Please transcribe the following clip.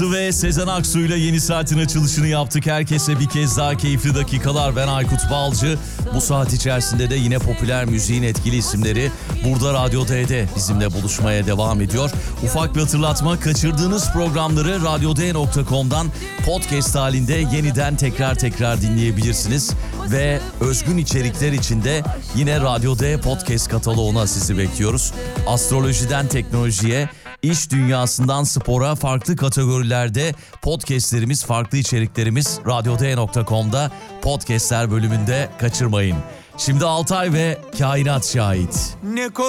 Ve Sezen Aksu'yla yeni saatin açılışını yaptık. Herkese bir kez daha keyifli dakikalar. Ben Aykut Balcı. Bu saat içerisinde de yine popüler müziğin etkili isimleri burada Radyo D'de bizimle buluşmaya devam ediyor. Ufak bir hatırlatma, kaçırdığınız programları radyod.com'dan podcast halinde yeniden tekrar dinleyebilirsiniz. Ve özgün içerikler içinde yine Radyo D podcast kataloğuna sizi bekliyoruz. Astrolojiden teknolojiye, İş dünyasından spora farklı kategorilerde podcastlerimiz, farklı içeriklerimiz radyod.com'da podcastler bölümünde kaçırmayın. Şimdi Altay ve Kainat Şahit. Ne